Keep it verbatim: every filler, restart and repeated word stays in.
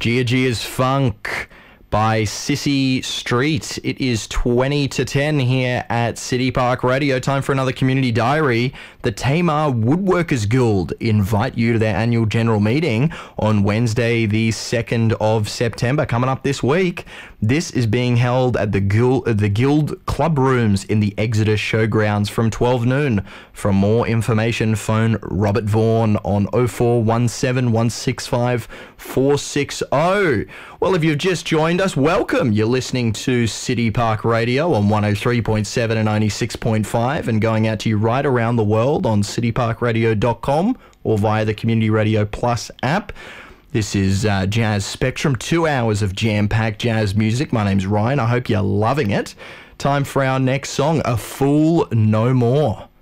Gia Gia's Funk by Sissy Street. It is twenty to ten here at City Park Radio. Time for another community diary. The Tamar Woodworkers Guild invite you to their annual general meeting on Wednesday, the second of September, coming up this week. This is being held at the Guild, the Guild Club Rooms in the Exeter Showgrounds from twelve noon. For more information, phone Robert Vaughan on oh four one seven, one six five, four six oh. Well, if you've just joined us, welcome. You're listening to City Park Radio on one oh three point seven and ninety-six point five, and going out to you right around the world on city park radio dot com or via the Community Radio Plus app. This is uh, Jazz Spectrum, two hours of jam-packed jazz music. My name's Ryan. I hope you're loving it. Time for our next song, A Fool No More.